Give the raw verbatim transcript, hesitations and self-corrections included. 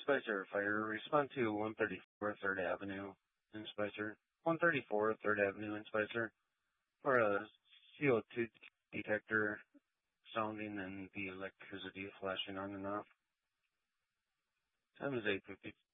Spicer Fire, respond to one thirty-four third Avenue in Spicer. one thirty-four third Avenue in Spicer for a C O two detector sounding and the electricity flashing on and off. Time is eight fifty.